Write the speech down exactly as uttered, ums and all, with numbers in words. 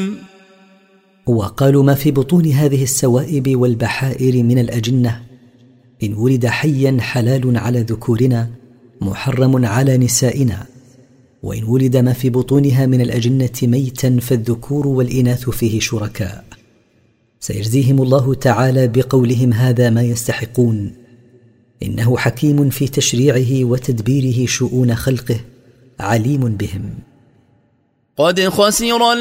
وقالوا ما في بطون هذه السوائب والبحائر من الأجنة إن ولد حيا حلال على ذكورنا محرم على نسائنا، وإن ولد ما في بطونها من الأجنة ميتا فالذكور والإناث فيه شركاء. سيجزيهم الله تعالى بقولهم هذا ما يستحقون، إنه حكيم في تشريعه وتدبيره شؤون خلقه، عليم بهم. قد خسر